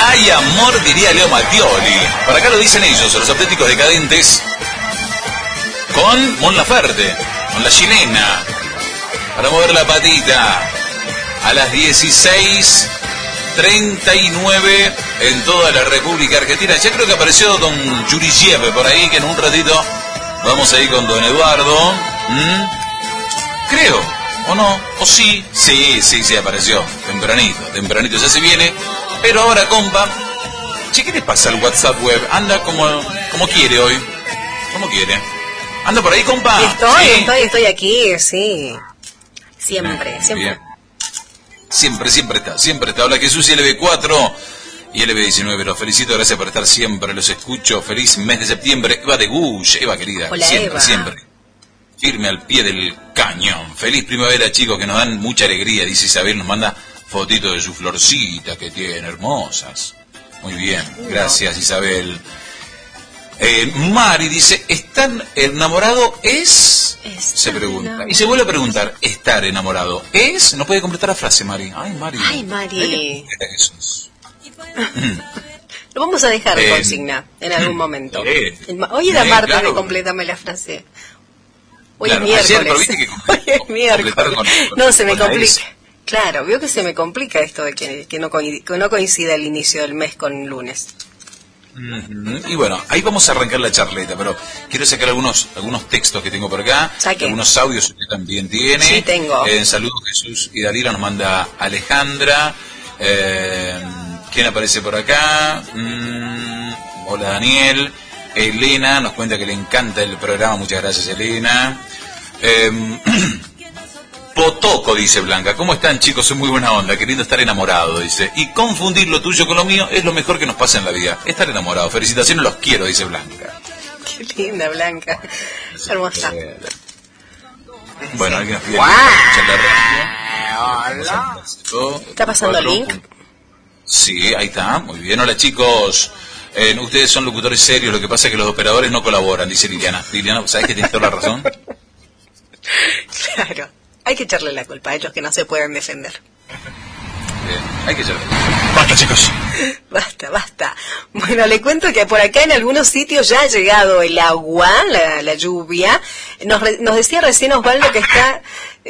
Hay amor, diría Leo Mattioli. Por acá lo dicen ellos, los auténticos decadentes. Con Mon Laferte, con la chilena. Para mover la patita. A las 16:39 en toda la República Argentina. Ya creo que apareció don Yuriev por ahí, que en un ratito vamos a ir con don Eduardo. Creo, o no, o sí. Sí, apareció. Tempranito ya se viene. Pero ahora, compa, che, ¿qué le pasa al WhatsApp web? Anda como quiere hoy. Como quiere. ¿Anda por ahí, compa? Estoy aquí, sí. Siempre. Bien. Siempre está. Hola Jesús y LB4 y LB19. Los felicito, gracias por estar siempre. Los escucho. Feliz mes de septiembre. Eva de Gush, Eva querida. Hola, siempre. Firme al pie del cañón. Feliz primavera, chicos, que nos dan mucha alegría. Dice Isabel, nos manda fotitos de sus florcitas que tiene, hermosas. Muy bien, gracias Isabel. Mari dice, ¿están enamorado es? Se pregunta. Enamorado. Y se vuelve a preguntar, ¿estar enamorado es? No puede completar la frase, Mari. Ay, Mari. Lo vamos a dejar de consigna en algún momento. Hoy era martes, claro. De complétame la frase. Hoy es miércoles. Hoy es miércoles. No, se me complica. Claro, veo que se me complica esto de que no coincida el inicio del mes con lunes. Y bueno, ahí vamos a arrancar la charleta, pero quiero sacar algunos textos que tengo por acá. Saque. Algunos audios que también tiene. Sí, tengo. Saludos Jesús y Dalila, nos manda Alejandra. ¿Quién aparece por acá? Hola Daniel. Elena nos cuenta que le encanta el programa, muchas gracias Elena. Potoco, dice Blanca. ¿Cómo están, chicos? Soy muy buena onda, queriendo estar enamorado, dice. Y confundir lo tuyo con lo mío es lo mejor que nos pasa en la vida. Estar enamorado. Felicitaciones, los quiero, dice Blanca. Qué linda, Blanca. Hermosa. Bueno, alguien nos pide Hola. ¿Está pasando el link? Sí, ahí está. Muy bien. Hola, chicos. Ustedes son locutores serios. Lo que pasa es que los operadores no colaboran, dice Liliana. Liliana, ¿sabes que tienes toda la razón? Claro. Hay que echarle la culpa a ellos que no se pueden defender. Bien, hay que echarle. Basta, chicos. Basta. Bueno, le cuento que por acá en algunos sitios ya ha llegado el agua, la lluvia. Nos decía recién Osvaldo que está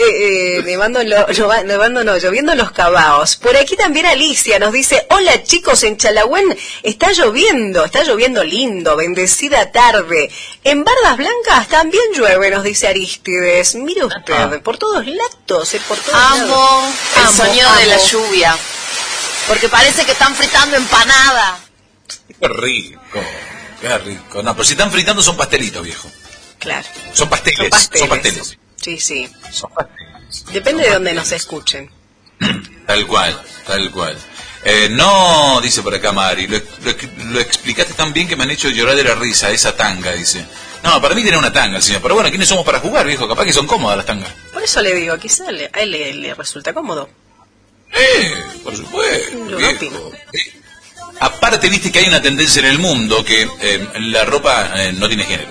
lloviendo en los Cabaos. Por aquí también Alicia nos dice, hola chicos, en Chalagüén está lloviendo lindo, bendecida tarde. En Bardas Blancas también llueve, nos dice Aristides. Mire usted, por todos lados, por todos lados. Amo el sonido de la lluvia, porque parece que están fritando empanada. Qué rico. No, pero si están fritando son pastelitos, viejo. Claro. Son pasteles. Sí. Son pasteles. Depende de dónde nos escuchen. Tal cual. No, dice por acá Mari, lo explicaste tan bien que me han hecho llorar de la risa, esa tanga, dice. No, para mí tiene una tanga el señor, pero bueno, ¿quiénes somos para jugar, viejo? Capaz que son cómodas las tangas. Por eso le digo, quizá a él le resulta cómodo. Por supuesto. Yo no opino. Aparte, viste que hay una tendencia en el mundo que la ropa no tiene género.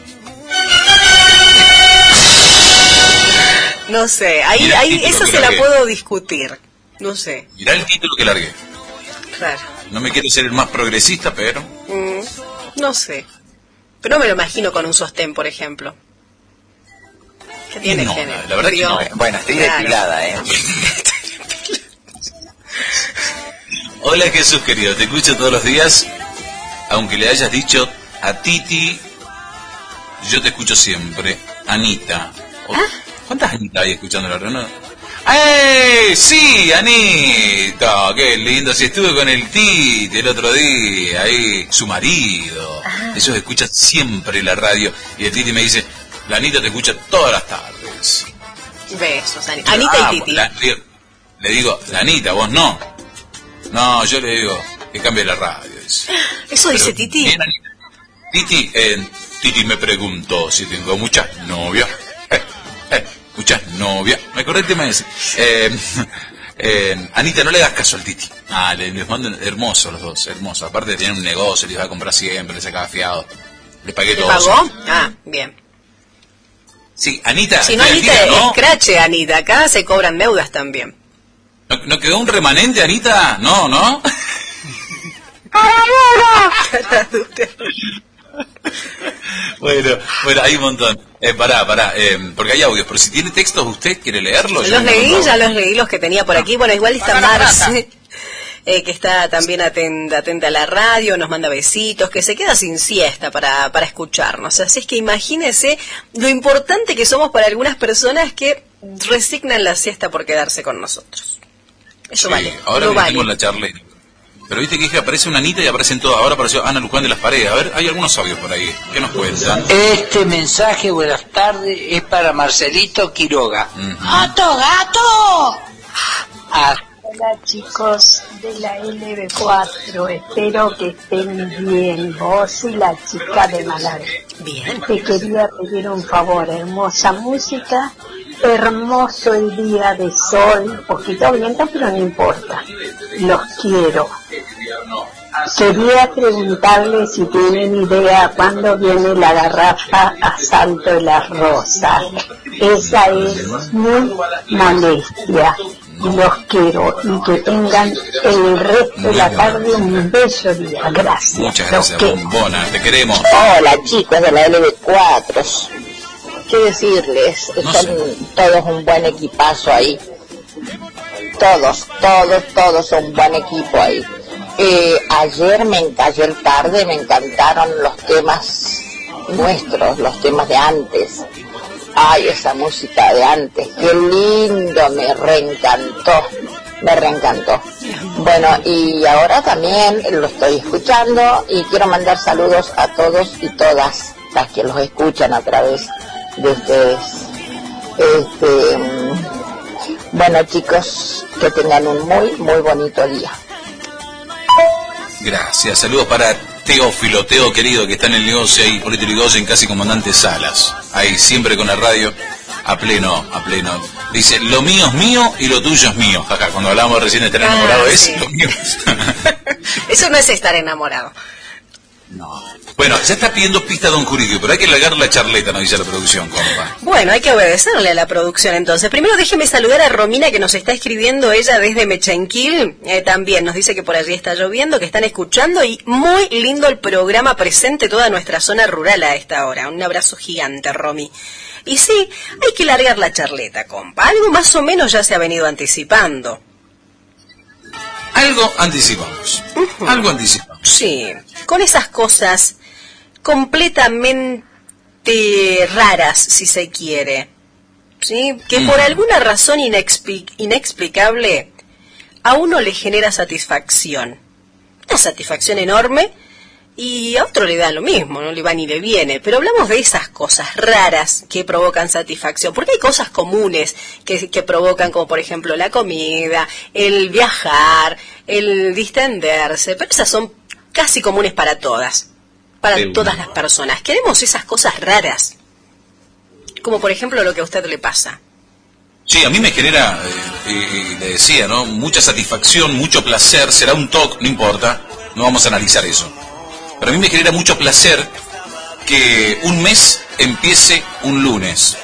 No sé, ahí esa se la puedo discutir. No sé. Mirá el título que largué. Claro. No me quiero ser el más progresista, pero... no sé. Pero no me lo imagino con un sostén, por ejemplo. Que tiene género. La verdad que no. Bueno, estoy depilada, Hola Jesús querido, te escucho todos los días. Aunque le hayas dicho a Titi, yo te escucho siempre. Anita. ¿Cuántas Anita hay escuchando la reunión? ¡Eh! Sí, Anita, qué lindo. Si estuve con el Titi el otro día, ahí, su marido. Ellos escuchan siempre la radio. Y el Titi me dice, la Anita te escucha todas las tardes. Besos, Anita. Anita y Titi. Le digo, la Anita, vos no. No, yo le digo que cambie la radio. Dice. ¿Eso dice Titi? Bien, Titi me preguntó si tengo muchas novias. Muchas novias. Me acordé el tema ese. Anita, no le das caso al Titi. Les mando hermosos los dos, hermosos. Aparte de tener un negocio, les va a comprar siempre, les sacaba fiado. Les pagué todo. ¿Pagó? Bien. Sí, Anita. Si no, Anita es escrache, Anita. Acá se cobran deudas también. ¿No quedó un remanente, Anita? No. Cara dura. Bueno, hay un montón. Porque hay audios, pero si tiene textos, ¿usted quiere leerlos? Ya los leí los que tenía por aquí. Bueno, igual está Marce, que está también atenta a la radio, nos manda besitos, que se queda sin siesta para escucharnos. Así es que imagínese lo importante que somos para algunas personas que resignan la siesta por quedarse con nosotros. Eso vale. Ahora tenemos la charla. Pero viste que aparece una Anita y aparecen todas. Ahora apareció Ana Luján de las Paredes. A ver, hay algunos audios por ahí. ¿Qué nos cuentan? Este mensaje, buenas tardes, es para Marcelito Quiroga. ¡Gato! Hola chicos de la LB4, espero que estén bien, vos y la chica de Malar. Bien. Te quería pedir un favor, hermosa música, hermoso el día de sol, poquito viento pero no importa, los quiero. Quería preguntarle si tienen idea cuándo viene la garrafa a Salto de las Rosas. Esa es mi molestia. Y los quiero y que tengan el resto de la tarde un bello día. Gracias. Muchas gracias, bombona, te queremos. Hola chicos de la LB4. ¿Qué decirles? Son todos un buen equipazo ahí. Todos son un buen equipo ahí. Ayer tarde me encantaron los temas nuestros, los temas de antes. Ay, esa música de antes, qué lindo, me reencantó. Bueno, y ahora también lo estoy escuchando y quiero mandar saludos a todos y todas las que los escuchan a través de ustedes. Bueno chicos, que tengan un muy bonito día. Gracias, saludos para Teófilo, Teo querido, que está en el negocio ahí, Polito Yrigoyen, casi comandante Salas, ahí siempre con la radio a pleno. Dice, lo mío es mío y lo tuyo es mío. Acá, cuando hablábamos recién de estar enamorado, sí. Es lo mío. Eso no es estar enamorado. No. Bueno, ya está pidiendo pista Don Juridio, pero hay que largar la charleta, nos dice la producción, compa. Bueno, hay que obedecerle a la producción entonces. Primero déjeme saludar a Romina, que nos está escribiendo ella desde Mechenquil. También nos dice que por allí está lloviendo, que están escuchando y muy lindo el programa presente toda nuestra zona rural a esta hora. Un abrazo gigante, Romy. Y sí, hay que largar la charleta, compa. Algo más o menos ya se ha venido anticipando. Algo anticipamos. Algo anticipamos. Sí, con esas cosas completamente raras, si se quiere, ¿sí? Que por alguna razón inexplicable a uno le genera satisfacción. Una satisfacción enorme y a otro le da lo mismo, no le va ni le viene. Pero hablamos de esas cosas raras que provocan satisfacción, porque hay cosas comunes que provocan, como por ejemplo la comida, el viajar, el distenderse, pero esas son casi comunes para todas. Para todas las personas. Queremos esas cosas raras, como por ejemplo lo que a usted le pasa. Sí, a mí me genera, le decía, ¿no? Mucha satisfacción, mucho placer, será un toque, no importa, no vamos a analizar eso. Pero a mí me genera mucho placer que un mes empiece un lunes.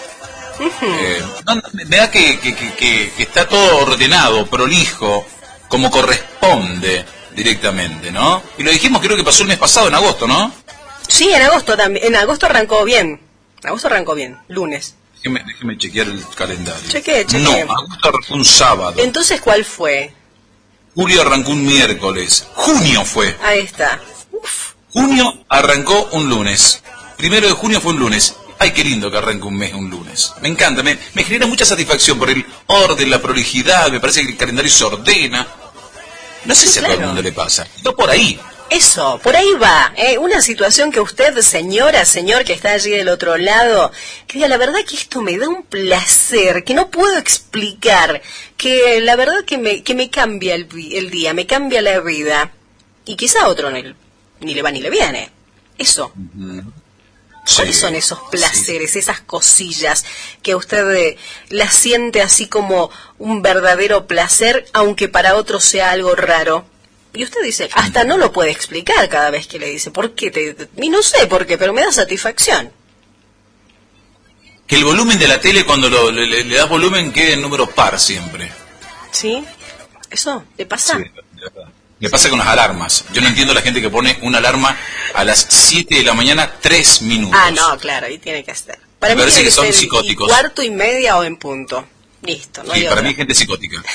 Me da que está todo ordenado, prolijo, como corresponde directamente, ¿no? Y lo dijimos, creo que pasó el mes pasado, en agosto, ¿no? Sí, en agosto también. En agosto arrancó bien. Lunes. Déjeme chequear el calendario. Chequee. No, agosto arrancó un sábado. Entonces, ¿cuál fue? Julio arrancó un miércoles. Junio fue. Ahí está. Uf. Junio arrancó un lunes. 1 de junio fue un lunes. Ay, qué lindo que arranque un mes un lunes. Me encanta, me genera mucha satisfacción por el orden, la prolijidad. Me parece que el calendario se ordena. No sé si a todo el mundo le pasa. Pero por ahí. Eso, por ahí va. Una situación que usted, señor, que está allí del otro lado, que diga, la verdad que esto me da un placer, que no puedo explicar, que la verdad que me cambia el día, me cambia la vida. Y quizá a otro ni le va ni le viene. Eso. ¿Cuáles son esos placeres, esas cosillas que usted las siente así como un verdadero placer, aunque para otro sea algo raro? Y usted dice, hasta no lo puede explicar cada vez que le dice, ¿por qué? Y no sé por qué, pero me da satisfacción. Que el volumen de la tele, cuando le das volumen, quede en número par siempre. ¿Sí? ¿Eso le pasa? Sí, Me pasa con las alarmas. Yo no entiendo la gente que pone una alarma a las 7 de la mañana, 3 minutos. Ah, no, claro, ahí tiene que estar. Para me mí parece que son psicóticos. 4:30 o en punto. Listo, no hay para otra. mí es gente psicótica.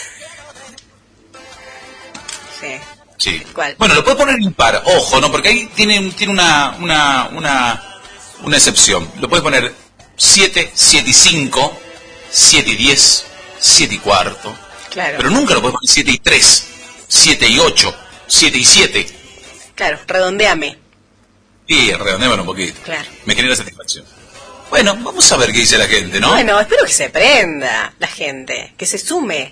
Sí. ¿Cuál? Bueno, lo puedes poner impar, ojo, ¿no? Porque ahí tiene una excepción. Lo puedes poner 7, 7 y 5, 7 y 10, 7 y cuarto. Claro. Pero nunca lo puedes poner 7 y 3, 7 y 8, 7 y 7. Claro, redondeame. Sí, redondeame un poquito. Claro. Me genera satisfacción. Bueno, vamos a ver qué dice la gente, ¿no? Bueno, espero que se prenda la gente, que se sume.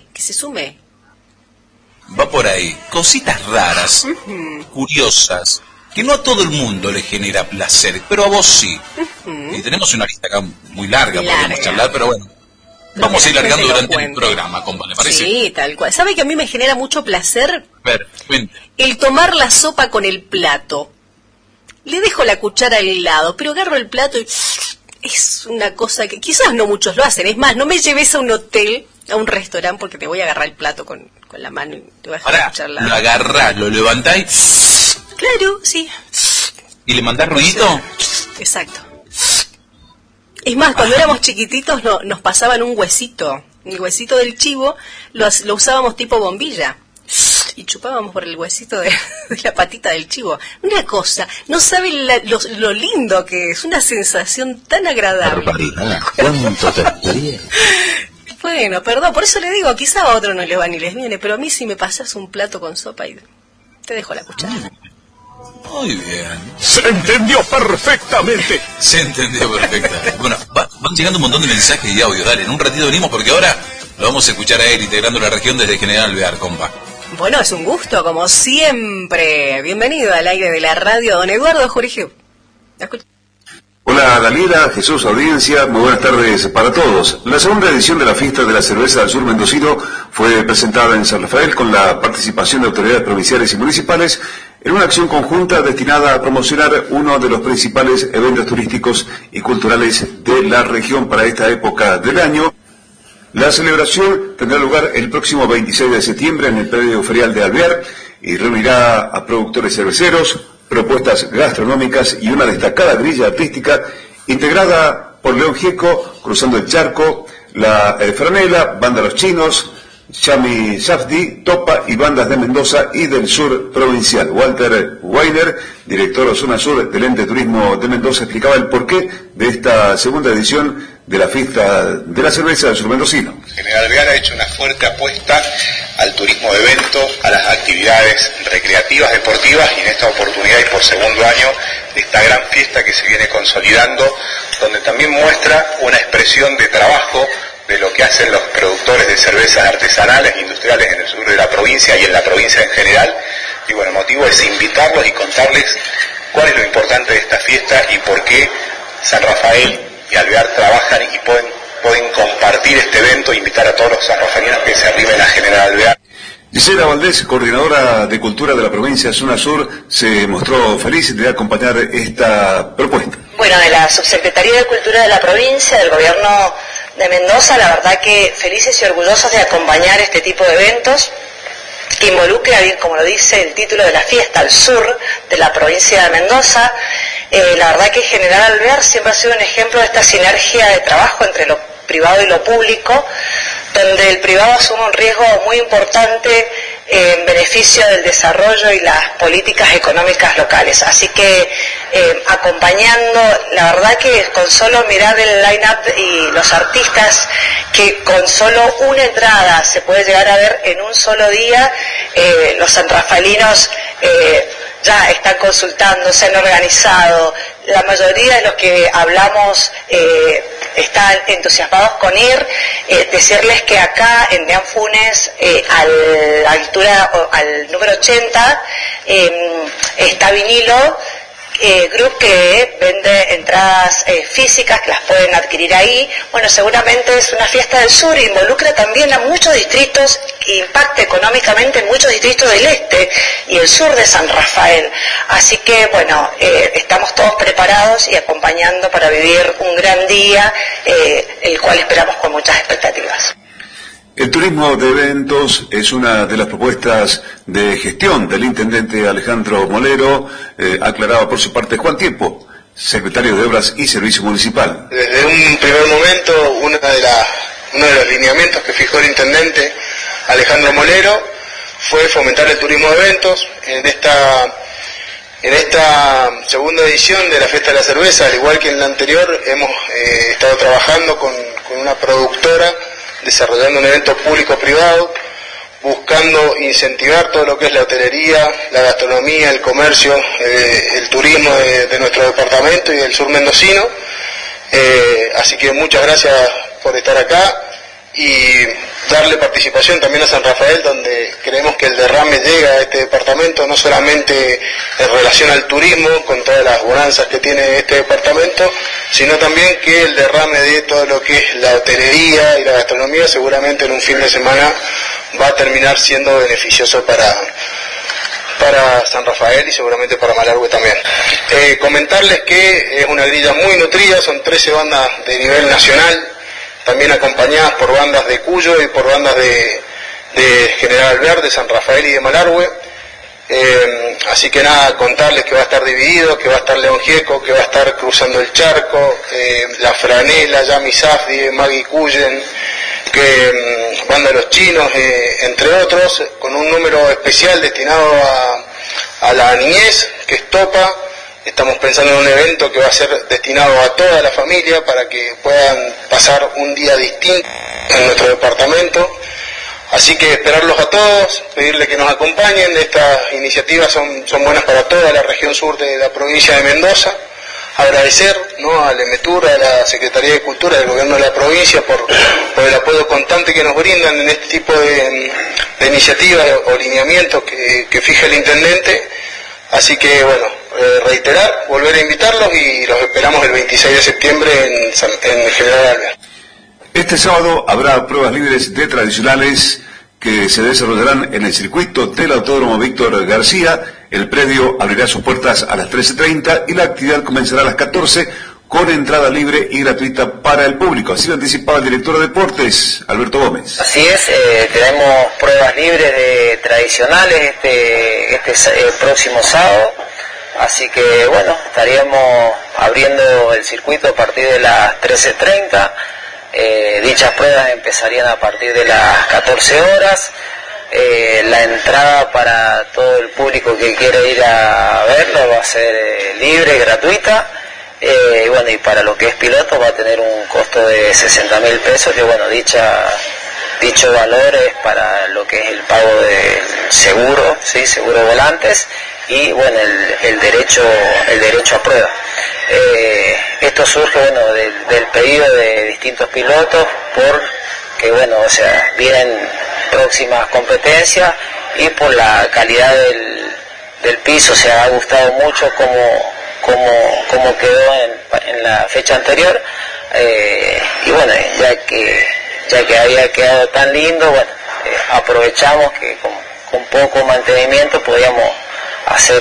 Va por ahí. Cositas raras, curiosas, que no a todo el mundo le genera placer, pero a vos sí. Y tenemos una lista acá muy larga, podemos charlar, pero bueno. Vamos a ir largando durante el programa, compa, ¿le parece? Sí, tal cual. ¿Sabe que a mí me genera mucho placer? A ver, cuente. El tomar la sopa con el plato. Le dejo la cuchara al lado, pero agarro el plato y... Es una cosa que quizás no muchos lo hacen. Es más, no me lleves a un hotel, a un restaurante, porque te voy a agarrar el plato con la mano y te voy a dejar charlar. Lo agarrás, lo levantás. Claro, sí. ¿Y le mandás ruidito? Exacto. Es más, cuando éramos chiquititos nos pasaban un huesito. El huesito del chivo lo usábamos tipo bombilla. Y chupábamos por el huesito de la patita del chivo. Una cosa, no saben lo lindo que es, una sensación tan agradable. ¿Cuánto te estaría? Bueno, perdón, por eso le digo, quizá a otro no le va ni les viene, pero a mí si me pasas un plato con sopa y te dejo la cuchara. Muy bien. Se entendió perfectamente. Se entendió perfectamente. Bueno, van llegando un montón de mensajes y audio. Dale, en un ratito venimos porque ahora lo vamos a escuchar a él integrando la región desde General Alvear, compa. Bueno, es un gusto, como siempre. Bienvenido al aire de la radio, don Eduardo Jurigeu. Hola Daniela, Jesús, audiencia, muy buenas tardes para todos. La segunda edición de la fiesta de la cerveza del sur mendocino fue presentada en San Rafael con la participación de autoridades provinciales y municipales en una acción conjunta destinada a promocionar uno de los principales eventos turísticos y culturales de la región para esta época del año. La celebración tendrá lugar el próximo 26 de septiembre en el predio ferial de Alvear y reunirá a productores cerveceros, propuestas gastronómicas y una destacada grilla artística integrada por León Gieco, Cruzando el Charco, La Franela, Banda Los Chinos, Chami Safdi, Topa y bandas de Mendoza y del sur provincial. Walter Weiner, director de Zona Sur del Ente Turismo de Mendoza, explicaba el porqué de esta segunda edición de la fiesta de la cerveza del sur mendocino. General Alvear ha hecho una fuerte apuesta al turismo de evento, a las actividades recreativas, deportivas, y en esta oportunidad y por segundo año de esta gran fiesta que se viene consolidando, donde también muestra una expresión de trabajo de lo que hacen los productores de cervezas artesanales e industriales en el sur de la provincia y en la provincia en general. Y bueno, el motivo es invitarlos y contarles cuál es lo importante de esta fiesta y por qué San Rafael y Alvear trabajan y pueden compartir este evento e invitar a todos los sanrafaelinos que se arriben a General Alvear. Gisela Valdés, coordinadora de Cultura de la provincia de Zona Sur, se mostró feliz de acompañar esta propuesta. Bueno, de la Subsecretaría de Cultura de la provincia, del Gobierno de Mendoza, la verdad que felices y orgullosos de acompañar este tipo de eventos que involucra, bien como lo dice el título de la fiesta, al sur de la provincia de Mendoza. La verdad que General Alvear siempre ha sido un ejemplo de esta sinergia de trabajo entre lo privado y lo público, donde el privado asume un riesgo muy importante en beneficio del desarrollo y las políticas económicas locales. Así que acompañando, la verdad que con solo mirar el line-up y los artistas, que con solo una entrada se puede llegar a ver en un solo día, los sanrafaelinos ya están consultando, se han organizado. La mayoría de los que hablamos están entusiasmados con ir. Decirles que acá en Deán Funes, a la altura, al número 80, está Vinilo Group, que vende entradas físicas que las pueden adquirir ahí. Bueno, seguramente es una fiesta del sur, involucra también a muchos distritos, impacta económicamente en muchos distritos del este y el sur de San Rafael. Así que bueno, estamos todos preparados y acompañando para vivir un gran día, el cual esperamos con muchas expectativas. El turismo de eventos es una de las propuestas de gestión del intendente Alejandro Molero, aclarado por su parte Juan Tiempo, secretario de Obras y Servicio Municipal. Desde un primer momento, uno de los lineamientos que fijó el intendente Alejandro Molero fue fomentar el turismo de eventos. En esta segunda edición de la Fiesta de la Cerveza, al igual que en la anterior, hemos estado trabajando con una productora, desarrollando un evento público-privado, buscando incentivar todo lo que es la hotelería, la gastronomía, el comercio, el turismo de nuestro departamento y del sur mendocino. Así que muchas gracias por estar acá y darle participación también a San Rafael, donde creemos que el derrame llega a este departamento, no solamente en relación al turismo, con todas las bonanzas que tiene este departamento, sino también que el derrame de todo lo que es la hotelería y la gastronomía seguramente en un fin de semana va a terminar siendo beneficioso para San Rafael y seguramente para Malargüe también. Comentarles que es una grilla muy nutrida, son 13 bandas de nivel nacional, también acompañadas por bandas de Cuyo y por bandas de General Alvear, de San Rafael y de Malargüe. Así que nada, contarles que va a estar dividido, que va a estar León Gieco, que va a estar Cruzando el Charco, La Franela, Yami Safdi, Maggie Cuyen, Banda de los Chinos, entre otros, con un número especial destinado a la niñez, que es Topa. Estamos pensando en un evento que va a ser destinado a toda la familia para que puedan pasar un día distinto en nuestro departamento. Así que esperarlos a todos, pedirle que nos acompañen. Estas iniciativas son buenas para toda la región sur de la provincia de Mendoza. Agradecer, ¿no?, al EMETUR, a la Secretaría de Cultura del Gobierno de la provincia por el apoyo constante que nos brindan en este tipo de iniciativas o lineamientos que fija el intendente. Así que bueno, reiterar, volver a invitarlos y los esperamos el 26 de septiembre en General Alvear. Este sábado habrá pruebas libres de tradicionales que se desarrollarán en el circuito del Autódromo Víctor García. El predio abrirá sus puertas a las 13:30 y la actividad comenzará a las 14 con entrada libre y gratuita para el público. Así lo anticipaba el director de deportes, Alberto Gómez. Así es, tenemos pruebas libres de tradicionales este próximo sábado. Así que bueno, estaríamos abriendo el circuito a partir de las 13:30. Dichas pruebas empezarían a partir de las 14 horas. La entrada para todo el público que quiere ir a verlo va a ser libre, gratuita. Y bueno, y para lo que es piloto va a tener un costo de 60.000 pesos, que bueno, dicho valor es para lo que es el pago del seguro, ¿sí?, seguro volantes, y bueno, el derecho a prueba. Esto surge, bueno, del pedido de distintos pilotos, porque bueno, o sea, vienen próximas competencias y por la calidad del piso. Se ha gustado mucho como quedó en la fecha anterior, y bueno, ya que había quedado tan lindo, bueno, aprovechamos que con poco mantenimiento podíamos hacer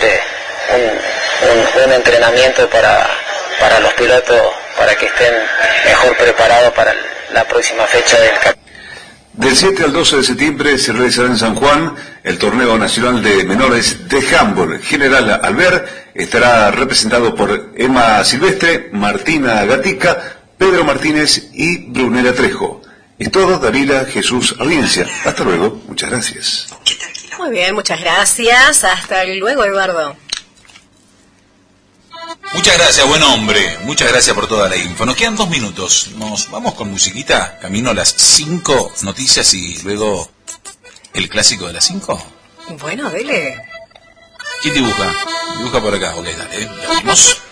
un entrenamiento para los pilotos, para que estén mejor preparados para la próxima fecha del campeonato. Del 7 al 12 de septiembre se realizará en San Juan el Torneo Nacional de Menores de Handball. General Alvear estará representado por Emma Silvestre, Martina Gatica, Pedro Martínez y Brunella Trejo. Es todo, Dalila Jesús Audiencia. Hasta luego, muchas gracias. Muy bien, muchas gracias. Hasta luego, Eduardo. Muchas gracias, buen hombre. Muchas gracias por toda la info. Nos quedan 2 minutos. Nos vamos con musiquita. Camino a las 5 noticias y luego el clásico de las 5. Bueno, dele. ¿Quién dibuja? Dibuja por acá. Ok, dale. Ya vimos.